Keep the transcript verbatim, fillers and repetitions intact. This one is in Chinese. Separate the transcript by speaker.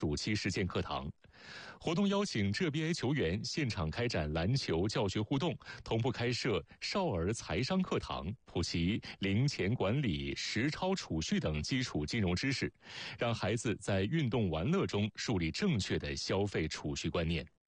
Speaker 1: 暑期实践课堂。活动邀请浙 B A 球员现场开展篮球教学互动，同步开设少儿财商课堂，普及零钱管理、实钞储蓄等基础金融知识，让孩子在运动玩乐中树立正确的消费储蓄观念。